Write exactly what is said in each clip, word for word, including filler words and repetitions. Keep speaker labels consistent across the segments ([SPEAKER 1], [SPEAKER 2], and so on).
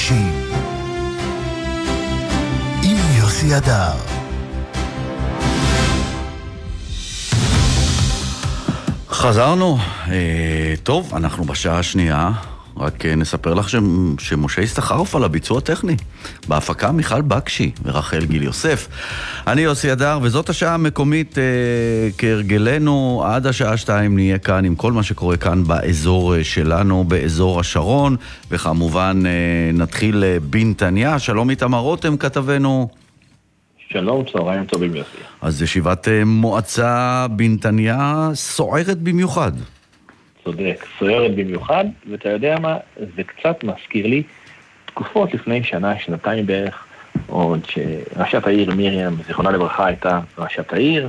[SPEAKER 1] חדשים עם יוסי אדר.
[SPEAKER 2] חזרנו. אה, טוב, אנחנו בשעה השנייה. רק נספר לך ש... שמשה הסתחרף על הביצוע הטכני. בהפקה מיכל בקשי ורחל גיל יוסף. אני יוסי אדר, וזאת השעה המקומית אה, כהרגלנו. עד השעה שתיים נהיה כאן עם כל מה שקורה כאן באזור שלנו, באזור השרון. וכמובן אה, נתחיל בנתניה. שלום איתמר רותם כתבנו.
[SPEAKER 3] שלום, צהריים טובים יוסי.
[SPEAKER 2] אז ישיבת אה, מועצה בנתניה סוערת במיוחד.
[SPEAKER 3] צודק, סוערת במיוחד, ואתה יודע מה, זה קצת מזכיר לי תקופות לפני שנה, שנתיים בערך, עוד שראשת העיר מרים, זיכרונה לברכה, הייתה ראשת העיר,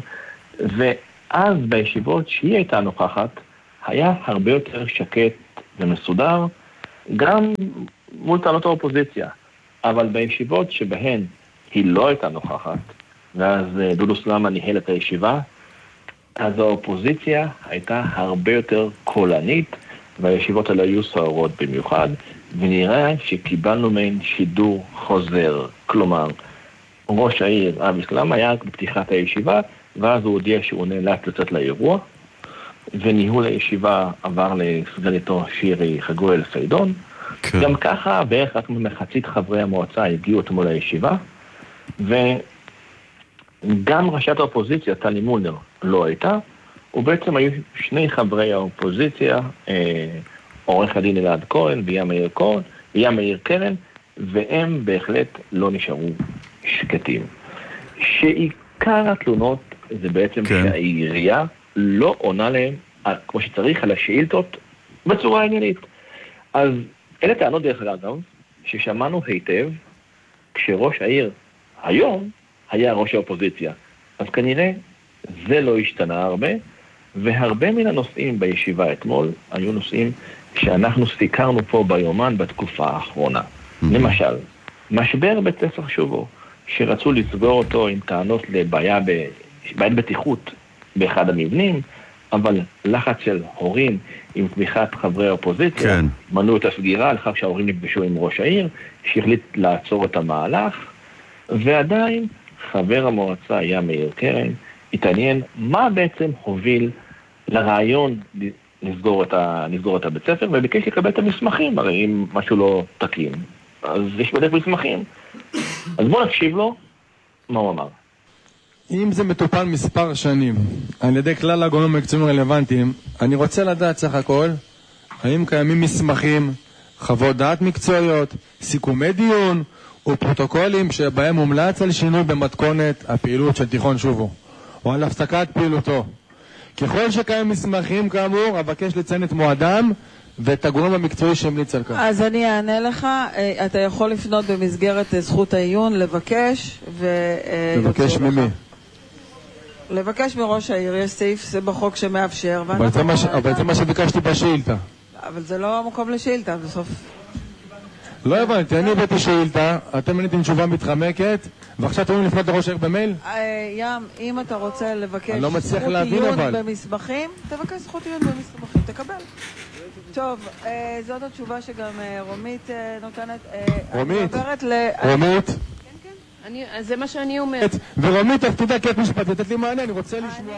[SPEAKER 3] ואז בישיבות שהיא הייתה נוכחת, היה הרבה יותר שקט ומסודר, גם מול טענות האופוזיציה, אבל בישיבות שבהן היא לא הייתה נוכחת, ואז דודו סלמה ניהל את הישיבה, אז האופוזיציה הייתה הרבה יותר קולנית, והישיבות האלה היו סוערות במיוחד, ונראה שקיבלנו מעין שידור חוזר. כלומר, ראש העיר אבי סלמה היה בפתיחת הישיבה, ואז הוא הודיע שהוא נאלץ לצאת לאירוע, וניהול הישיבה עבר לסגניתו שירי חגואל סיידון. כן. גם ככה בערך רק מחצית חברי המועצה הגיעו אתמול לישיבה, ו... גם ראשת האופוזיציה, טלי מולנר, לא הייתה, ובעצם היו שני חברי האופוזיציה, אה, עורך הדין אלעד כהן וים מאיר כהן, וים מאיר קרן, והם בהחלט לא נשארו שקטים. שעיקר התלונות זה בעצם כן. שהעירייה לא עונה להם, כמו שצריך, על השאילתות בצורה עניינית. אז אלה טענות דרך אגב, ששמענו היטב, כשראש העיר היום, היה ראש האופוזיציה. אז כנראה זה לא השתנה הרבה, והרבה מן הנושאים בישיבה אתמול היו נושאים שאנחנו סיקרנו פה ביומן בתקופה האחרונה. Mm-hmm. למשל, משבר בית ספר שובו, שרצו לסגור אותו עם טענות לבעיה ב... בעיית בטיחות באחד המבנים, אבל לחץ של הורים עם תמיכת חברי האופוזיציה, כן. מנעו את הסגירה, לכך שההורים נפגשו עם ראש העיר, שהחליט לעצור את המהלך, ועדיין חבר המועצה היה מאיר קרן, התעניין מה בעצם הוביל לרעיון לסגור את, ה, לסגור את הבית ספר, וביקש לקבל את המסמכים, הרי אם משהו לא תקין, אז יש בדרך מסמכים. אז בואו נקשיב לו, מה הוא אמר.
[SPEAKER 4] אם זה מטופל מספר שנים, על ידי כלל הגורמים המקצועיים הרלוונטיים, אני רוצה לדעת סך הכל, האם קיימים מסמכים, חוות דעת מקצועיות, סיכומי דיון, ופרוטוקולים שבהם מומלץ על שינוי במתכונת הפעילות של תיכון שובו, או על הפסקת פעילותו. ככל שקיים מסמכים כאמור, אבקש לציין את מועדם ואת הגורם המקצועי שהמליץ על כך.
[SPEAKER 5] אז אני אענה לך, אתה יכול לפנות במסגרת זכות העיון, לבקש ו...
[SPEAKER 4] לבקש ממי?
[SPEAKER 5] לבקש מראש העיר, יש סעיף זה בחוק שמאפשר,
[SPEAKER 4] אבל זה מה, ש... אבל מה שביקשתי בשאילתה.
[SPEAKER 5] אבל זה לא המקום לשאילתה, בסוף...
[SPEAKER 4] לא הבנתי, אני הבאתי שאילתה, אתם עניתם תשובה מתחמקת, ועכשיו אתם לפנות לראש העיר במייל?
[SPEAKER 5] ים, אם אתה רוצה לבקש
[SPEAKER 4] זכות עיון
[SPEAKER 5] במסמכים, תבקש זכות עיון במסמכים, תקבל. טוב, זאת התשובה שגם רומית נותנת.
[SPEAKER 4] רומית? רומית?
[SPEAKER 6] כן, כן, זה מה שאני אומרת.
[SPEAKER 4] ורומית, תפקידה כעת משפט, לתת לי מענה, אני רוצה לשמוע.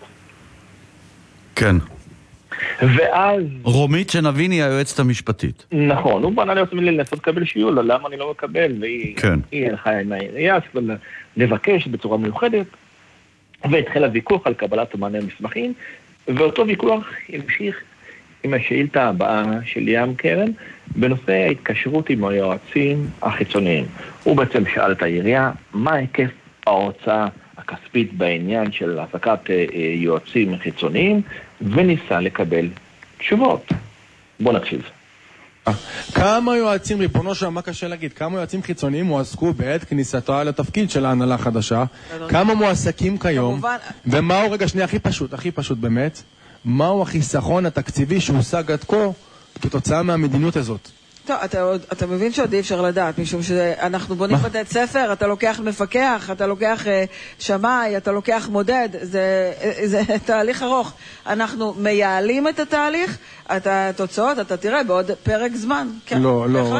[SPEAKER 2] כן.
[SPEAKER 3] ואז...
[SPEAKER 2] רומית שנבין היא היועצת המשפטית.
[SPEAKER 3] נכון, הוא בנה ליועצת המשפטית לנסות לקבל שיעול, למה אני לא מקבל, והיא
[SPEAKER 2] כן.
[SPEAKER 3] הלכה עם העירייה, לבקש בצורה מיוחדת, והתחיל הוויכוח על קבלת מענה מסמכים, ואותו ויכוח המשיך עם השאילתה הבאה של ים קרן, בנושא ההתקשרות עם היועצים החיצוניים. הוא בעצם שאל את העירייה, מה היקף ההוצאה הכספית בעניין של העסקת יועצים חיצוניים, וניסה לקבל תשובות. בוא נקשיב.
[SPEAKER 4] כמה יועצים, ריבונו שם, מה קשה להגיד? כמה יועצים חיצוניים מועסקו בעת כניסתו על התפקיד של ההנהלה החדשה? כמה מועסקים כיום? ומהו, רגע שנייה, הכי פשוט, הכי פשוט באמת, מהו החיסכון התקציבי שהושג עד כה כתוצאה מהמדיניות הזאת?
[SPEAKER 5] טוב, אתה, אתה מבין שעוד אי אפשר לדעת, משום שאנחנו בונים בתי ספר, אתה לוקח מפקח, אתה לוקח שמאי, אתה לוקח מודד, זה, זה תהליך ארוך. אנחנו מייעלים את התהליך, את התוצאות, אתה תראה בעוד פרק זמן. כן,
[SPEAKER 4] לא, לא.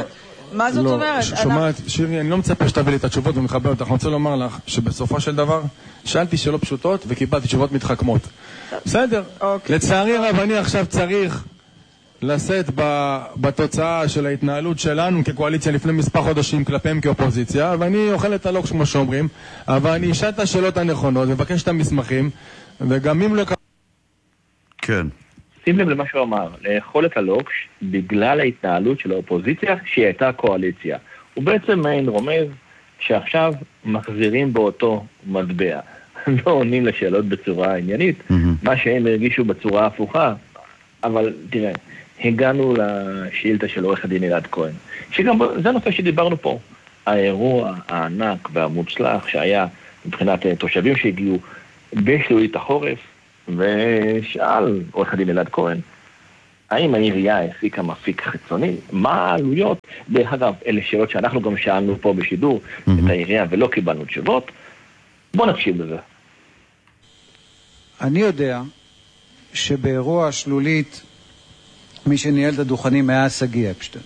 [SPEAKER 5] מה זאת אומרת?
[SPEAKER 4] שומעת, שירי, אני לא מצפה שתביא לי את התשובות ומחבר אותך. אני רוצה לומר לך שבסופו של דבר שאלתי שאלות פשוטות וקיבלתי תשובות מתחכמות. בסדר. לצערי הרב, אני עכשיו צריך לשאת בתוצאה של ההתנהלות שלנו כקואליציה לפני מספר חודשים כלפיהם כאופוזיציה, ואני אוכל את הלוקש כמו שאומרים, אבל אני אשאל את השאלות הנכונות ובקש את המסמכים, וגם אם לא...
[SPEAKER 2] כן.
[SPEAKER 3] שים לב למה שהוא אמר, לאכול את הלוקש בגלל ההתנהלות של האופוזיציה שהיא הייתה קואליציה. הוא בעצם מעין רומז שעכשיו מחזירים באותו מטבע. לא עונים לשאלות בצורה עניינית, mm-hmm. מה שהם הרגישו בצורה הפוכה. אבל תראה, הגענו לשאילתה של עורך הדין אלעד כהן, שגם זה הנושא שדיברנו פה. האירוע הענק והמוצלח שהיה מבחינת תושבים שהגיעו בשלולית החורף, ושאל עורך הדין אלעד כהן, האם העירייה העסיקה מפיק חיצוני? מה העלויות? דרך אגב, אלה שאלות שאנחנו גם שאלנו פה בשידור mm-hmm. את העירייה ולא קיבלנו תשובות. בוא נקשיב לזה.
[SPEAKER 7] אני יודע שבאירוע השלולית מי שניהל את הדוכנים היה סגי אפשטיין.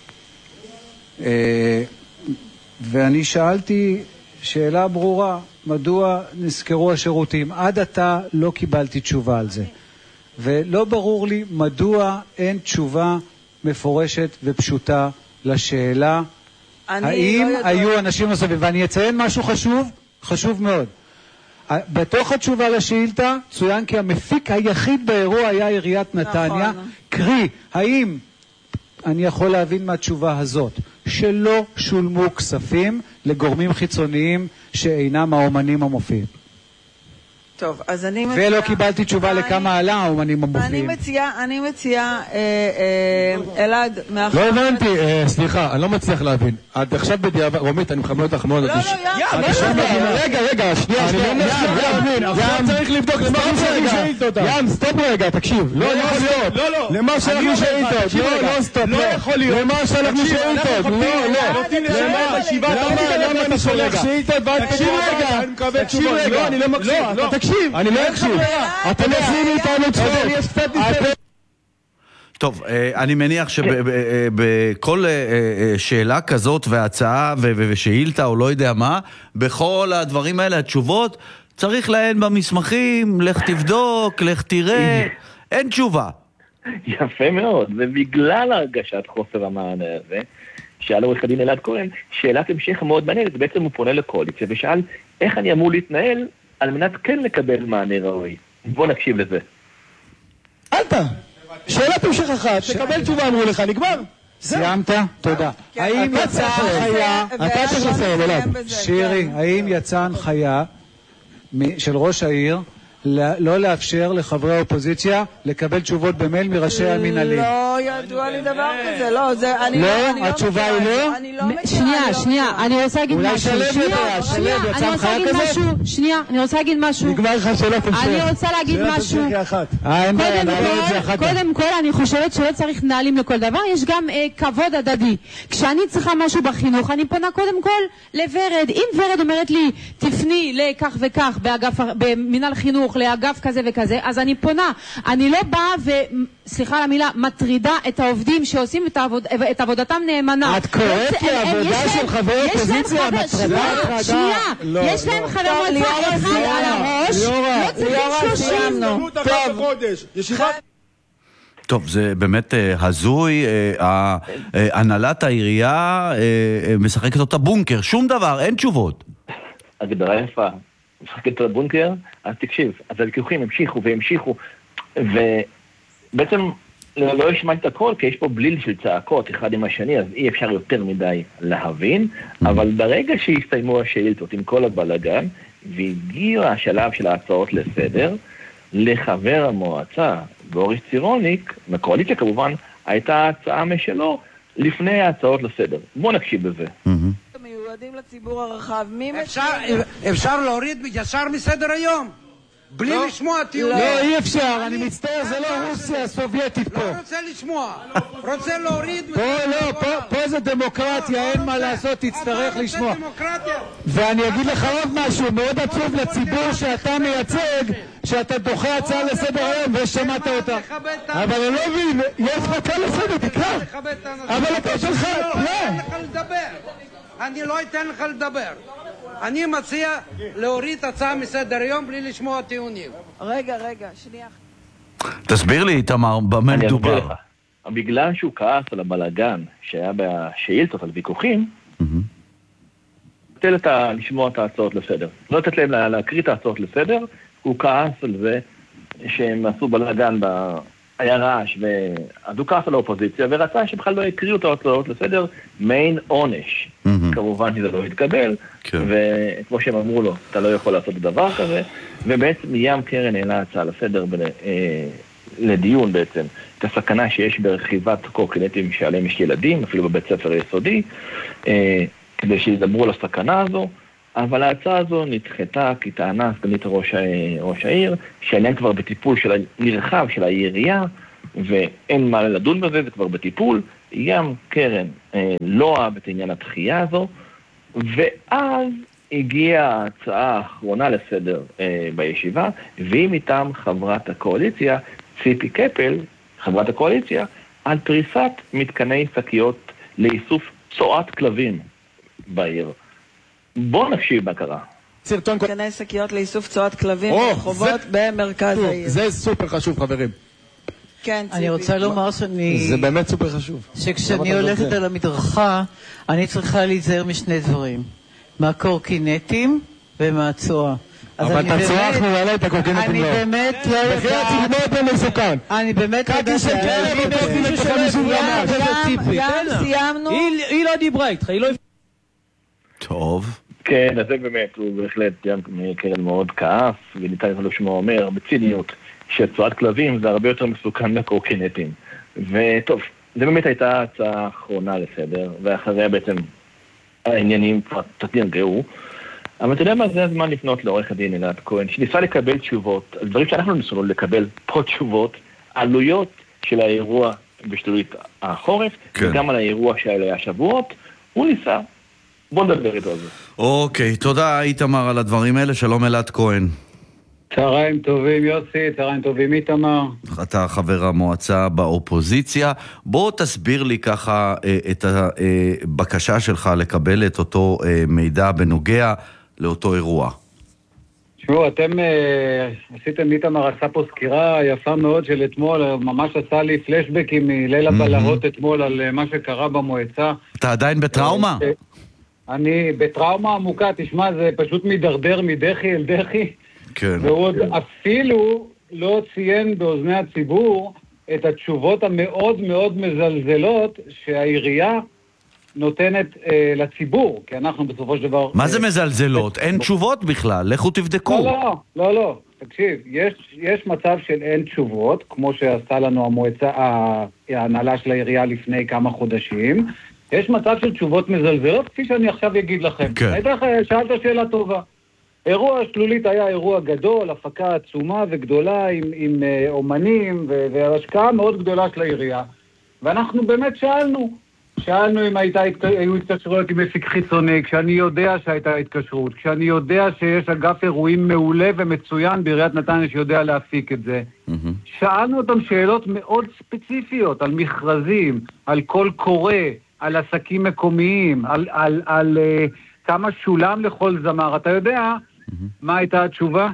[SPEAKER 7] ואני שאלתי שאלה ברורה, מדוע נזכרו השירותים? עד עתה לא קיבלתי תשובה על זה. ולא ברור לי מדוע אין תשובה מפורשת ופשוטה לשאלה האם לא היו אנשים נוספים. ואני אציין משהו חשוב, חשוב מאוד. בתוך התשובה לשאילתה צוין כי המפיק היחיד באירוע היה עיריית נתניה. נכון. קרי, האם אני יכול להבין מהתשובה הזאת שלא שולמו כספים לגורמים חיצוניים שאינם האומנים המופיעים?
[SPEAKER 5] טוב, אז אני מציעה...
[SPEAKER 7] ולא קיבלתי תשובה אני... לכמה עלה האומנים המופיעים. אני
[SPEAKER 5] מציעה, אני מציעה, אה, אה, אלעד, מאחר...
[SPEAKER 4] לא הבנתי, אה, סליחה, אני לא מצליח להבין. את עכשיו בדיעבד, רומית, אני מחמד אותך מאוד.
[SPEAKER 5] לא, לא,
[SPEAKER 4] ים, רגע, רגע, שנייה, אני לא מצליח להבין. עכשיו צריך לבדוק למה שלחנו שאילתות. ים, סטופ רגע, תקשיב. לא יכול להיות. לא, לא. למה שלחנו שאילתות. לא, לא, סטופ. לא יכול להיות. למה שלחנו שאילתות. לא, לא. למה אני שולח שאילתות ואת תקשיב רגע. אני מקווה תשובות. לא, אני לא מקשיב. תקשיב, אני לא אקשיב. אתם עושים איתנו צחוק.
[SPEAKER 2] טוב, אני מניח שבכל שאלה כזאת והצעה ושאילתה או לא יודע מה, בכל הדברים האלה, התשובות, צריך להן במסמכים, לך תבדוק, לך תראה, אין תשובה.
[SPEAKER 3] יפה מאוד, ובגלל הרגשת חוסר המענה הזה, שאל עורך הדין אלעד כהן, שאלת המשך מאוד מעניינת, בעצם הוא פונה לקואליציה ושאל איך אני אמור להתנהל על מנת כן לקבל מענה ראוי. בוא נקשיב לזה.
[SPEAKER 4] אלתה, שאלת המשך אחת, תקבל תשובה, אמרו לך, נגמר.
[SPEAKER 7] סיימת? תודה. האם יצא הנחיה,
[SPEAKER 4] אתה צריך לסיים, אלעד.
[SPEAKER 7] שירי, האם יצא הנחיה של ראש העיר לא לאפשר לחברי האופוזיציה לקבל תשובות במייל מראשי המנהלים?
[SPEAKER 5] לא ידוע לי דבר כזה, לא, זה, אני לא,
[SPEAKER 7] התשובה היא לא?
[SPEAKER 8] שנייה, שנייה, אני רוצה להגיד משהו, שנייה, אני רוצה להגיד משהו, שנייה, אני רוצה להגיד משהו,
[SPEAKER 4] נגמר לך שאלות המשך.
[SPEAKER 8] אני רוצה להגיד משהו, קודם כל אני חושבת שלא צריך נהלים לכל דבר, יש גם כבוד הדדי. כשאני צריכה משהו בחינוך, אני פונה קודם כל לוורד. אם ורד אומרת לי, תפני לכך וכך במנהל חינוך, לאגף כזה וכזה, אז אני פונה. אני לא באה ו... סליחה על המילה, מטרידה את העובדים שעושים את, העבוד... את עבודתם נאמנה.
[SPEAKER 4] את קוראת לעבודה של חבר אופוזיציה, מטרידה?
[SPEAKER 8] שנייה, יש להם חבר מועצה אחד על הראש, לא צריכים שלושים.
[SPEAKER 4] טוב,
[SPEAKER 2] טוב, זה באמת הזוי, הנהלת העירייה משחקת אותה בונקר, שום דבר, אין תשובות.
[SPEAKER 3] הגדרה יפה. משחקת לבונקר, אז תקשיב, אז הוויכוחים המשיכו והמשיכו, ובעצם לא השמעתי את הכל, כי יש פה בליל של צעקות אחד עם השני, אז אי אפשר יותר מדי להבין, אבל ברגע שהסתיימו השאילתות עם כל הבלגן, והגיע השלב של ההצעות לסדר, לחבר המועצה, בוריס צירוניק, מהקואליציה כמובן, הייתה הצעה משלו לפני ההצעות לסדר. בואו נקשיב בזה.
[SPEAKER 5] מיועדים לציבור הרחב.
[SPEAKER 9] אפשר להוריד ישר מסדר היום בלי לשמוע טיעונים.
[SPEAKER 4] לא, אי אפשר, אני מצטער, זה לא רוסיה הסובייטית פה.
[SPEAKER 9] לא רוצה לשמוע, רוצה להוריד.
[SPEAKER 4] פה לא, פה
[SPEAKER 7] זה דמוקרטיה, אין מה לעשות, תצטרך לשמוע. ואני אגיד לך עוד משהו, מאוד עצוב לציבור שאתה מייצג, שאתה דוחה הצעה לסדר היום ושמעת אותה. אבל אני לא מבין, יש לך הצעה לסדר, תקרא. אבל אתה שלך, לא.
[SPEAKER 9] אני לא אתן לך לדבר. אני מציע להוריד הצעה מסדר היום בלי לשמוע טיעונים.
[SPEAKER 5] רגע, רגע, שנייה.
[SPEAKER 2] תסביר לי, איתמר, במה מדובר?
[SPEAKER 3] בגלל שהוא כעס על הבלגן שהיה בשאילתות על ויכוחים, נתן לשמוע את ההצעות לסדר. לא נתת להם להקריא את ההצעות לסדר, הוא כעס על זה שהם עשו בלגן, היה רעש, אז הוא כעס על האופוזיציה, ורצה שבכלל לא יקריאו את ההצעות לסדר, מעין עונש. כמובן שזה לא יתקבל, וכמו שהם אמרו לו, אתה לא יכול לעשות דבר כזה, ובעצם ים קרן העלה הצעה לסדר לדיון בעצם, את הסכנה שיש ברכיבת קורקינטים שעליהם יש ילדים, אפילו בבית ספר יסודי, כדי שידברו על הסכנה הזו, אבל ההצעה הזו נדחתה כי טענה סגנית ראש, ראש העיר, שהעניין כבר בטיפול של הנרחב של העירייה, ואין מה לדון בזה, זה כבר בטיפול. ים קרן אה, לא אהב את עניין התחייה הזו, ואז הגיעה ההצעה האחרונה לסדר אה, בישיבה, והיא מטעם חברת הקואליציה, ציפי קפל, חברת הקואליציה, על פריסת מתקני שקיות לאיסוף צואת כלבים בעיר. בוא נקשיב מה קרה.
[SPEAKER 5] סרטון מתקני שקיות לאיסוף צואת כלבים ברחובות במרכז העיר.
[SPEAKER 4] זה סופר חשוב, חברים.
[SPEAKER 5] כן,
[SPEAKER 10] אני רוצה לומר שאני...
[SPEAKER 4] זה באמת סופר חשוב.
[SPEAKER 10] שכשאני הולכת על המדרכה, אני צריכה להיזהר משני דברים. מהקורקינטים ומהצועה.
[SPEAKER 4] אבל את הצועה אנחנו נעלה את הקורקינטים לא.
[SPEAKER 10] אני באמת לא יודעת...
[SPEAKER 4] בכי הציבור זה מסוכן.
[SPEAKER 10] אני באמת לא יודעת...
[SPEAKER 4] קטי שכאלה ובאופן שחמישים רמש.
[SPEAKER 5] גם סיימנו...
[SPEAKER 10] היא לא דיברה איתך, היא לא...
[SPEAKER 2] טוב.
[SPEAKER 3] כן, אז זה באמת, הוא בהחלט ים קרן מאוד כעס, וניתן לך לשמוע אומר, בציניות, שצואת כלבים זה הרבה יותר מסוכן מהקורקינטים. וטוב, זה באמת הייתה הצעה האחרונה לסדר, ואחריה בעצם העניינים כבר תתנגעו. אבל אתה יודע מה, זה הזמן לפנות לעורך הדין אלעד כהן, שניסה לקבל תשובות, על דברים שאנחנו ניסינו לקבל פה תשובות, עלויות של האירוע בשלולית החורף, כן. וגם על האירוע שהיה השבועות, הוא ניסה. בוא נדבר איתו על זה.
[SPEAKER 2] אוקיי, תודה איתמר על הדברים האלה, שלום אלעד כהן.
[SPEAKER 7] צהריים טובים יוסי, צהריים טובים איתמר.
[SPEAKER 2] אתה חבר המועצה באופוזיציה, בוא תסביר לי ככה את הבקשה שלך לקבל את אותו מידע בנוגע לאותו אירוע.
[SPEAKER 7] תשמעו, אתם עשיתם, איתמר עשה פה סקירה יפה מאוד של אתמול, ממש עשה לי פלשבקים מליל הבלהות אתמול על מה שקרה במועצה.
[SPEAKER 2] אתה עדיין בטראומה?
[SPEAKER 7] אני בטראומה עמוקה, תשמע, זה פשוט מדרדר מדחי אל דחי.
[SPEAKER 2] כן.
[SPEAKER 7] והוא עוד אפילו לא ציין באוזני הציבור את התשובות המאוד מאוד מזלזלות שהעירייה נותנת אה, לציבור, כי אנחנו בסופו של דבר...
[SPEAKER 2] מה זה מזלזלות? אין תשובות בכלל, לכו תבדקו.
[SPEAKER 7] לא, לא, לא, לא. תקשיב, יש, יש מצב של אין תשובות, כמו שעשתה לנו המועצה, ההנהלה של העירייה לפני כמה חודשים. יש מצב של תשובות מזלזלות, כפי שאני עכשיו אגיד לכם.
[SPEAKER 2] כן.
[SPEAKER 7] הייתה, שאלת שאלה טובה. אירוע שלולית היה אירוע גדול, הפקה עצומה וגדולה עם, עם אה, אומנים ו- והשקעה מאוד גדולה של העירייה. ואנחנו באמת שאלנו, שאלנו אם הייתה, היו התקשרויות עם מפיק חיצוני, כשאני יודע שהייתה התקשרות, כשאני יודע שיש אגף אירועים מעולה ומצוין בעיריית נתניה שיודע להפיק את זה. Mm-hmm. שאלנו אותם שאלות מאוד ספציפיות על מכרזים, על קול קורא, על עסקים מקומיים, על, על, על, על uh, כמה שולם לכל זמר. אתה יודע mm-hmm. מה הייתה התשובה?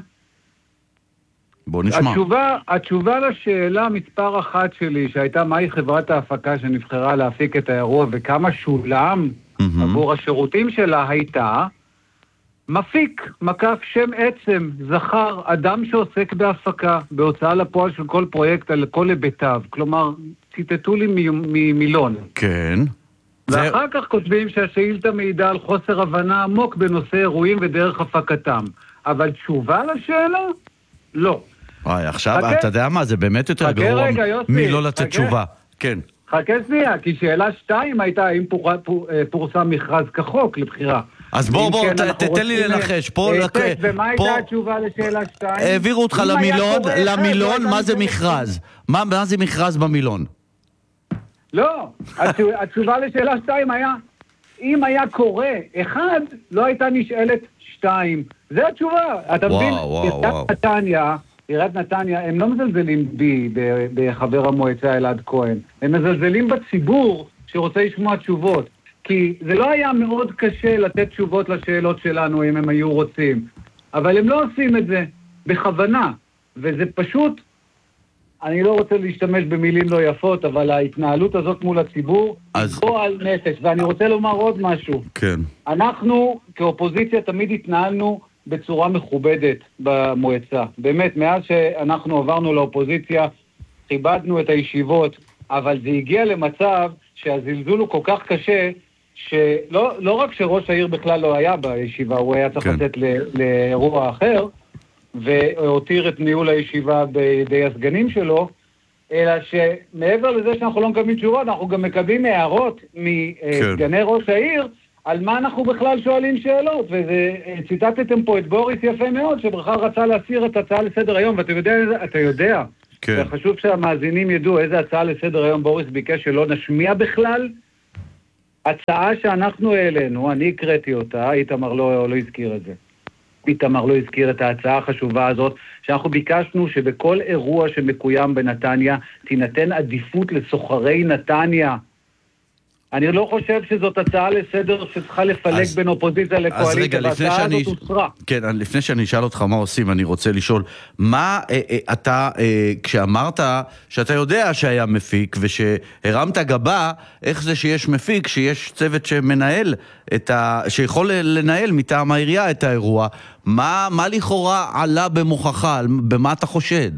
[SPEAKER 2] בוא נשמע.
[SPEAKER 7] התשובה, התשובה לשאלה מספר אחת שלי, שהייתה מהי חברת ההפקה שנבחרה להפיק את האירוע וכמה שולם mm-hmm. עבור השירותים שלה, הייתה מפיק, מקף שם עצם, זכר, אדם שעוסק בהפקה, בהוצאה לפועל של כל פרויקט על כל היבטיו. כלומר, ציטטו לי ממילון.
[SPEAKER 2] כן.
[SPEAKER 7] ואחר כך כותבים שהשאילתה מעידה על חוסר הבנה עמוק בנושא אירועים ודרך הפקתם. אבל תשובה לשאלה? לא.
[SPEAKER 2] וואי, עכשיו, אתה יודע מה, זה באמת יותר גרוע מלא לתת תשובה. כן.
[SPEAKER 7] חכה שנייה, כי שאלה שתיים הייתה, האם פורסם מכרז כחוק לבחירה.
[SPEAKER 2] אז בוא, בוא, תתן לי לנחש.
[SPEAKER 7] ומה הייתה התשובה לשאלה שתיים?
[SPEAKER 2] העבירו אותך למילון, למילון, מה זה מכרז? מה זה מכרז במילון?
[SPEAKER 11] לא, התשובה לשאלה שתיים היה, אם היה קורה אחד, לא הייתה נשאלת שתיים. זה התשובה. אתה מבין, עיריית נתניה, עיריית נתניה, הם לא מזלזלים בי, בחבר המועצה אלעד כהן. הם מזלזלים בציבור שרוצה לשמוע תשובות. כי זה לא היה מאוד קשה לתת תשובות לשאלות שלנו אם הם היו רוצים. אבל הם לא עושים את זה בכוונה. וזה פשוט, אני לא רוצה להשתמש במילים לא יפות, אבל ההתנהלות הזאת מול הציבור
[SPEAKER 2] אז...
[SPEAKER 11] היא גועל נפש. ואני רוצה לומר עוד משהו.
[SPEAKER 2] כן.
[SPEAKER 11] אנחנו כאופוזיציה תמיד התנהלנו בצורה מכובדת במועצה. באמת, מאז שאנחנו עברנו לאופוזיציה, חיבדנו את הישיבות, אבל זה הגיע למצב שהזלזול הוא כל כך קשה, שלא לא רק שראש העיר בכלל לא היה בישיבה, הוא היה צריך כן. לתת לאירוע אחר, והותיר את ניהול הישיבה בידי הסגנים שלו, אלא שמעבר לזה שאנחנו לא מקבלים תשובות, אנחנו גם מקבלים הערות מסגני כן. ראש העיר, על מה אנחנו בכלל שואלים שאלות, וציטטתם פה את בוריס יפה מאוד, שבכלל רצה להסיר את הצעה לסדר היום, ואתה יודע, אתה יודע, כן. וחשוב שהמאזינים ידעו איזה הצעה לסדר היום בוריס ביקש שלא נשמיע בכלל, הצעה שאנחנו העלינו, אני הקראתי אותה, איתמר לא, לא הזכיר את זה. איתמר לא הזכיר את ההצעה החשובה הזאת, שאנחנו ביקשנו שבכל אירוע שמקוים בנתניה, תינתן עדיפות לסוחרי נתניה. אני לא חושב שזאת הצעה לסדר שצריכה לפלג בין אופוזיציה לקואליציה, והצעה הזאת הוסרה.
[SPEAKER 2] כן, לפני שאני אשאל אותך מה עושים, אני רוצה לשאול, מה אתה, כשאמרת שאתה יודע שהיה מפיק, ושהרמת גבה, איך זה שיש מפיק, שיש צוות שמנהל, שיכול לנהל מטעם העירייה את האירוע, מה לכאורה עלה במוכחה, במה אתה חושד?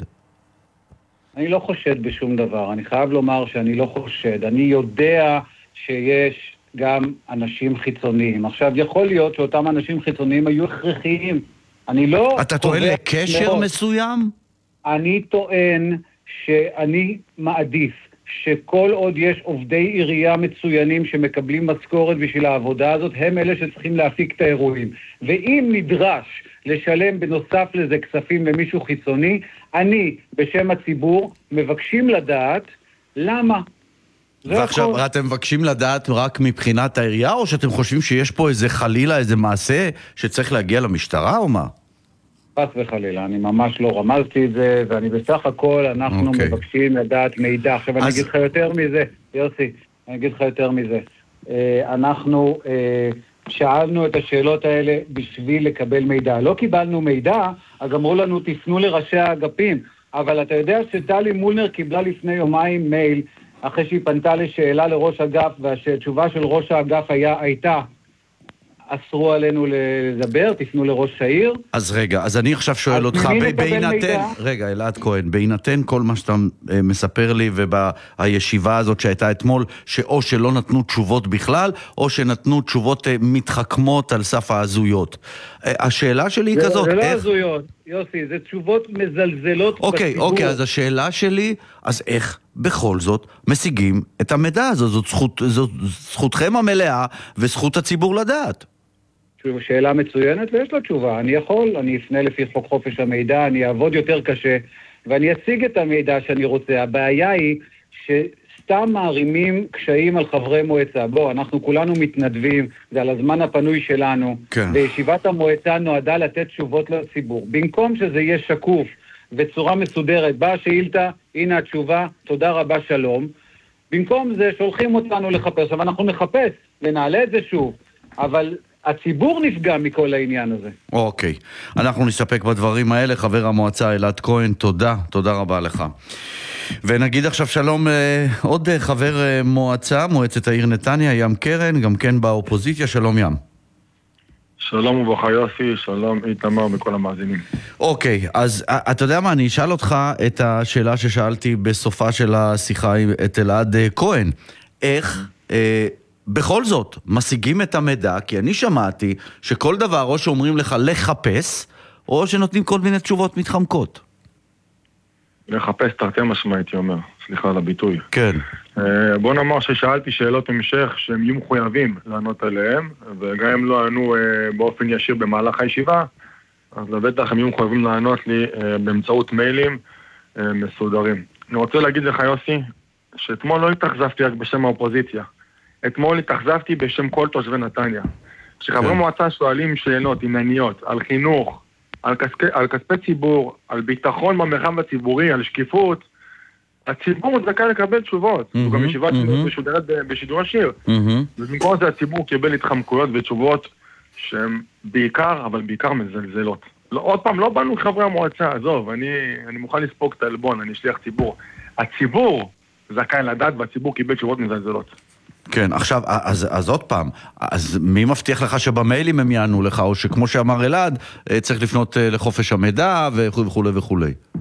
[SPEAKER 11] אני לא חושד בשום דבר, אני חייב לומר שאני לא חושד, אני יודע שיש גם אנשים חיצוניים. עכשיו, יכול להיות שאותם אנשים חיצוניים היו הכרחיים. אני לא...
[SPEAKER 2] אתה טוען לקשר מאוד. מסוים?
[SPEAKER 11] אני טוען שאני מעדיף שכל עוד יש עובדי עירייה מצוינים שמקבלים משכורת בשביל העבודה הזאת, הם אלה שצריכים להפיק את האירועים. ואם נדרש לשלם בנוסף לזה כספים למישהו חיצוני, אני, בשם הציבור, מבקשים לדעת למה.
[SPEAKER 2] ועכשיו, אתם מבקשים לדעת רק מבחינת העירייה, או שאתם חושבים שיש פה איזה חלילה, איזה מעשה שצריך להגיע למשטרה, או מה?
[SPEAKER 11] חס וחלילה, אני ממש לא רמזתי את זה, ואני בסך הכל, אנחנו okay. מבקשים לדעת מידע. עכשיו, אז... אני אגיד לך יותר מזה, יוסי, אני אגיד לך יותר מזה. אנחנו שאלנו את השאלות האלה בשביל לקבל מידע. לא קיבלנו מידע, אז אמרו לנו, תפנו לראשי האגפים. אבל אתה יודע שטלי מולנר קיבלה לפני יומיים מייל, אחרי שהיא פנתה לשאלה לראש אגף, והתשובה של ראש האגף היה, הייתה, אסרו עלינו לדבר, תפנו לראש העיר.
[SPEAKER 2] אז רגע, אז אני עכשיו שואל אותך, בהינתן, רגע, אלעד כהן, בהינתן כל מה שאתה מספר לי, ובישיבה הזאת שהייתה אתמול, שאו שלא נתנו תשובות בכלל, או שנתנו תשובות מתחכמות על סף העזויות. השאלה שלי היא כזאת,
[SPEAKER 11] זה לא הזויות, יוסי, זה תשובות מזלזלות בציבור.
[SPEAKER 2] אוקיי, אוקיי, אז השאלה שלי, אז איך בכל זאת משיגים את המידע הזה? זאת זכות, זאת זכותכם המלאה וזכות הציבור לדעת.
[SPEAKER 11] שאלה מצוינת ויש לה תשובה. אני יכול, אני אפנה לפי חוק חופש המידע, אני אעבוד יותר קשה ואני אשיג את המידע שאני רוצה. הבעיה היא שסתם מערימים קשיים על חברי מועצה. בוא, אנחנו כולנו מתנדבים, זה על הזמן הפנוי שלנו. כן. וישיבת המועצה נועדה לתת תשובות לציבור. במקום שזה יהיה שקוף וצורה מסודרת, באה שאילתה, הנה התשובה, תודה רבה, שלום. במקום זה שולחים אותנו לחפש, אבל אנחנו נחפש ונעלה את זה שוב, אבל הציבור נפגע מכל העניין הזה.
[SPEAKER 2] אוקיי, אנחנו נסתפק בדברים האלה. חבר המועצה אלעד כהן, תודה, תודה רבה לך. ונגיד עכשיו שלום עוד חבר מועצה, מועצת העיר נתניה, ים קרן, גם כן באופוזיציה. שלום ים.
[SPEAKER 12] שלום וברכה יוסי, שלום איתמר וכל המאזינים.
[SPEAKER 2] אוקיי, אז אתה יודע מה, אני אשאל אותך את השאלה ששאלתי בסופה של השיחה את אלעד כהן. איך אה, בכל זאת משיגים את המידע? כי אני שמעתי שכל דבר או שאומרים לך לחפש, או שנותנים כל מיני תשובות מתחמקות.
[SPEAKER 12] לחפש תרתי משמע, הייתי אומר, סליחה על הביטוי.
[SPEAKER 2] כן.
[SPEAKER 12] בוא נאמר ששאלתי שאלות המשך שהם יהיו מחויבים לענות עליהם, וגם הם לא ענו באופן ישיר במהלך הישיבה, אז לבטח הם יהיו מחויבים לענות לי באמצעות מיילים מסודרים. אני רוצה להגיד לך יוסי, שאתמול לא התאכזבתי רק בשם האופוזיציה. אתמול התאכזבתי בשם כל תושבי נתניה. כשחברי מועצה שואלים שאלות ענייניות על חינוך, על כספי, על כספי ציבור, על ביטחון במרחב הציבורי, על שקיפות, הציבור זכאי לקבל תשובות. זו גם ישיבת משודרת בשידור השיר. ובמקום זה הציבור קיבל התחמקויות ותשובות שהן בעיקר, אבל בעיקר מזלזלות. לא, עוד פעם, לא באנו חברי המועצה, עזוב, אני, אני מוכן לספוג את האלבון, אני שליח ציבור. הציבור זכאי לדעת והציבור קיבל תשובות מזלזלות.
[SPEAKER 2] כן, עכשיו, אז, אז עוד פעם, אז מי מבטיח לך שבמיילים הם יענו לך, או שכמו שאמר אלעד, צריך לפנות לחופש המידע וכו' וכו' וכו'.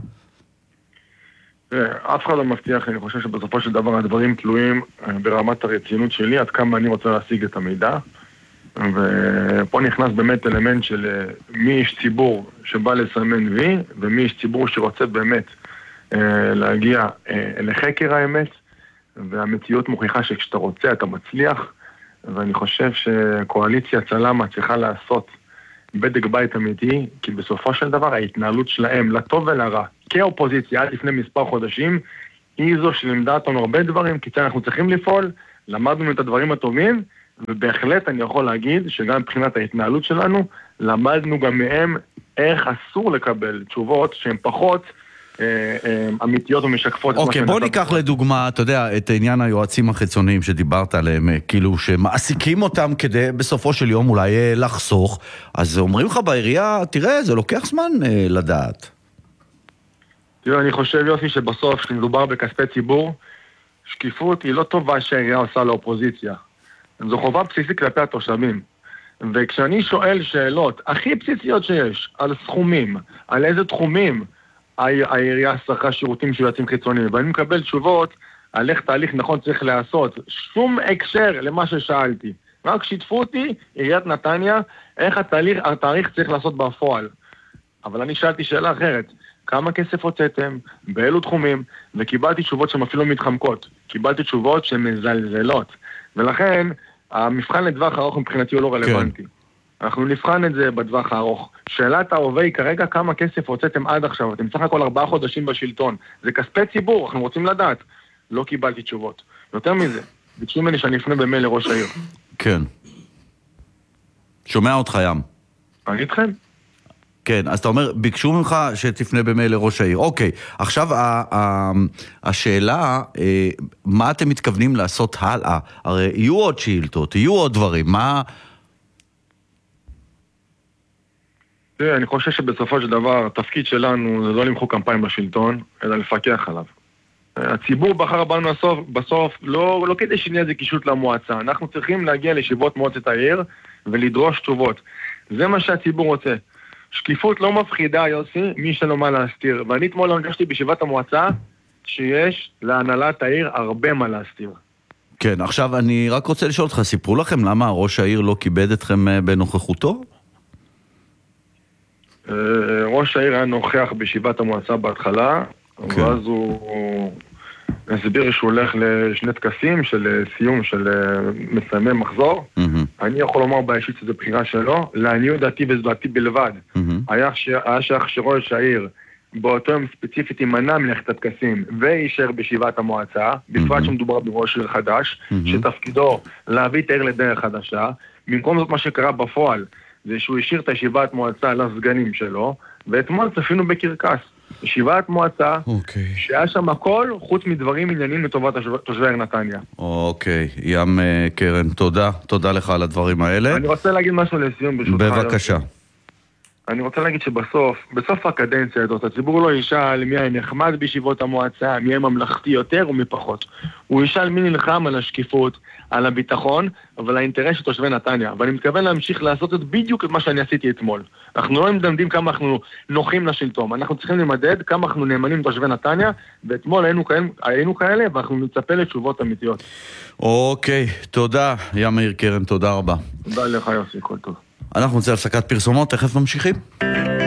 [SPEAKER 12] אף אחד לא מבטיח, אני חושב שבסופו של דבר הדברים תלויים ברמת הרצינות שלי, עד כמה אני רוצה להשיג את המידע, ופה נכנס באמת אלמנט של מי איש ציבור שבא לסמן וי, ומי איש ציבור שרוצה באמת להגיע לחקר האמת, והמציאות מוכיחה שכשאתה רוצה אתה מצליח, ואני חושב שקואליציה צלמה צריכה לעשות בדק בית אמיתי, כי בסופו של דבר ההתנהלות שלהם, לטוב ולרע, כאופוזיציה עד לפני מספר חודשים, היא זו שלימדה אותנו הרבה דברים, כי אנחנו צריכים לפעול, למדנו את הדברים הטובים, ובהחלט אני יכול להגיד שגם מבחינת ההתנהלות שלנו, למדנו גם מהם איך אסור לקבל תשובות שהן פחות אמיתיות ומשקפות.
[SPEAKER 2] אוקיי, בוא ניקח לדוגמה, אתה יודע, את העניין היועצים החיצוניים שדיברת עליהם, כאילו שמעסיקים אותם כדי בסופו של יום אולי לחסוך, אז אומרים לך בעירייה, תראה, זה לוקח זמן לדעת.
[SPEAKER 12] תראה, אני חושב, יוסי, שבסוף, כשמדובר בכספי ציבור, שקיפות היא לא טובה שהעירייה עושה לאופוזיציה. זו חובה בסיסית כלפי התושבים. וכשאני שואל שאלות הכי בסיסיות שיש, על סכומים, על איזה תחומים, העירייה שכרה שירותים של יועצים חיצוניים, ואני מקבל תשובות על איך תהליך נכון צריך לעשות, שום הקשר למה ששאלתי. רק שיתפו אותי, עיריית נתניה, איך התהליך, התאריך צריך לעשות בפועל. אבל אני שאלתי שאלה אחרת, כמה כסף הוצאתם, באילו תחומים, וקיבלתי תשובות שהן אפילו מתחמקות. קיבלתי תשובות שהן מזלזלות. ולכן, המבחן לדווח ארוך מבחינתי הוא לא רלוונטי. כן. אנחנו נבחן את זה בדווח הארוך. שאלת ההווה היא כרגע כמה כסף הוצאתם עד עכשיו. אתם צריך הכל ארבעה חודשים בשלטון. זה כספי ציבור, אנחנו רוצים לדעת. לא קיבלתי תשובות. יותר מזה, ביקשו ממני שאני אפנה במייל לראש העיר.
[SPEAKER 2] כן. שומע אותך ים.
[SPEAKER 12] אני איתכם.
[SPEAKER 2] כן, אז אתה אומר, ביקשו ממך שתפנה במייל לראש העיר. אוקיי, עכשיו השאלה, מה אתם מתכוונים לעשות הלאה? הרי יהיו עוד שאילתות, יהיו עוד דברים, מה...
[SPEAKER 12] תראה, אני חושב שבסופו של דבר, התפקיד שלנו זה לא למחוא קמפיין בשלטון, אלא לפקח עליו. הציבור בחר בנו בסוף, בסוף לא, לא כדי שנהיה איזה קישוט למועצה. אנחנו צריכים להגיע לישיבות מועצת העיר ולדרוש תשובות. זה מה שהציבור רוצה. שקיפות לא מפחידה, יוסי, מי שלא מה להסתיר. ואני אתמול הרגשתי בישיבת המועצה שיש להנהלת העיר הרבה מה להסתיר.
[SPEAKER 2] כן, עכשיו אני רק רוצה לשאול אותך, סיפרו לכם למה ראש העיר לא כיבד אתכם בנוכחותו?
[SPEAKER 12] ראש העיר היה נוכח בישיבת המועצה בהתחלה, כן. ואז הוא הסביר שהוא הולך לשני טקסים של סיום של מסיימי מחזור. Mm-hmm. אני יכול לומר באישית שזו בחירה שלו, לעניות דעתי וזדעתי בלבד. Mm-hmm. היה, היה שייך שראש העיר באותו יום ספציפית יימנע מלכת הטקסים וישאר בישיבת המועצה, בפרט mm-hmm. שמדובר בראש עיר חדש, mm-hmm. שתפקידו להביא את העיר לדרך חדשה. במקום זאת מה שקרה בפועל, זה שהוא השאיר את ישיבת מועצה לסגנים שלו, ואתמול צפינו בקרקס. ישיבת מועצה, okay. שהיה שם הכל חוץ מדברים עניינים לטובת תושבי העיר נתניה.
[SPEAKER 2] אוקיי, okay. ים uh, קרן, תודה, תודה לך על הדברים האלה.
[SPEAKER 12] אני רוצה להגיד משהו לסיום ברשותך.
[SPEAKER 2] בבקשה.
[SPEAKER 12] אני רוצה להגיד שבסוף, בסוף הקדנציה הזאת, הציבור לא ישאל מי היה נחמד בישיבות המועצה, מי היה ממלכתי יותר או מפחות. הוא ישאל מי נלחם על השקיפות, על הביטחון, אבל האינטרס של תושבי נתניה. ואני מתכוון להמשיך לעשות את בדיוק את מה שאני עשיתי אתמול. אנחנו לא מדמדים כמה אנחנו נוחים לשלטון, אנחנו צריכים למדד כמה אנחנו נאמנים לתושבי נתניה, ואתמול היינו כאלה, היינו כאלה ואנחנו נצפה לתשובות אמיתיות.
[SPEAKER 2] אוקיי, תודה, ים מאיר קרן, תודה רבה.
[SPEAKER 12] תודה לך יוסי, כל טוב.
[SPEAKER 2] אנחנו נצא על הפסקת פרסומות, תכף ממשיכים.